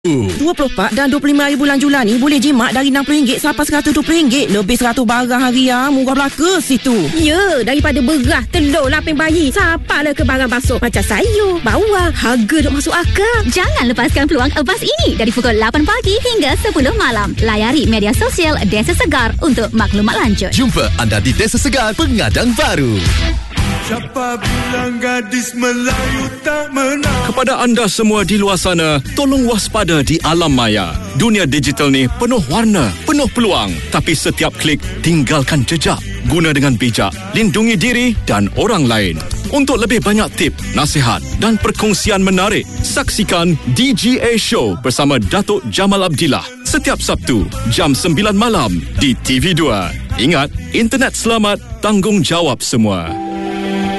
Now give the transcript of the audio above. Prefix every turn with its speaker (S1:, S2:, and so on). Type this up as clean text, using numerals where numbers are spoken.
S1: 24 dan 25 bulan Julai ni boleh jimat dari RM60 sampai RM120. Lebih 100 barang harian murah belaka situ.
S2: Ya, daripada beras, telur, laping bayi, sampailah ke barang basuh macam sayur, bawang, harga duk masuk akal.
S3: Jangan lepaskan peluang emas ini dari pukul 8 pagi hingga 10 malam. Layari media sosial Desa Segar untuk maklumat lanjut.
S4: Jumpa anda di Desa Segar, Pengadang Baru.
S5: Siapa bilang gadis Melayu tak menang?
S6: Kepada anda semua di luar sana, tolong waspada di alam maya. Dunia digital ni penuh warna, penuh peluang. Tapi setiap klik, tinggalkan jejak. Guna dengan bijak, lindungi diri dan orang lain. Untuk lebih banyak tip, nasihat dan perkongsian menarik, saksikan DGA Show bersama Datuk Jamal Abdillah setiap Sabtu, jam 9 malam di TV2. Ingat, internet selamat, tanggungjawab semua.